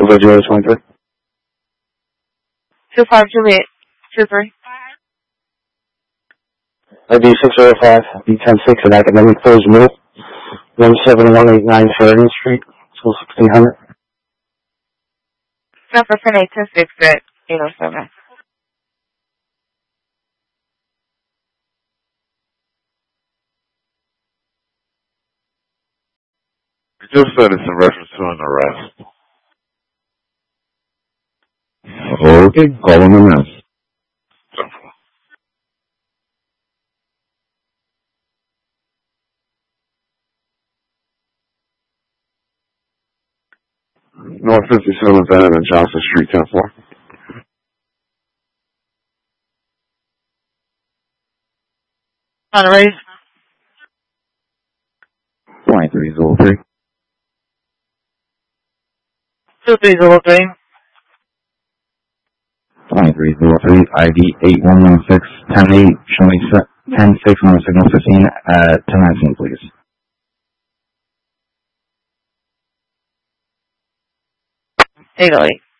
Juliet Juliet 23. 25 Juliet 23. ID 605, B106 at Academic Closed Middle, 17189 Sheridan Street, School 1600. Number 10826 at 807. You just said it's in reference to an arrest. Okay, call on the mess. North 57th Avenue and Johnson Street, 10-4. On raise. 2303. 2303. 2303, ID 8116, 10-8, showing 10-6 on the signal 15 at 10-19, please. Italy.